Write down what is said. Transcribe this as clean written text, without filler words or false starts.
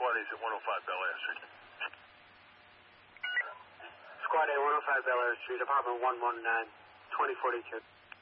Squad A's at 105 Bel Air Street. Squad A, 105 Bel Air Street, apartment 119, 2042.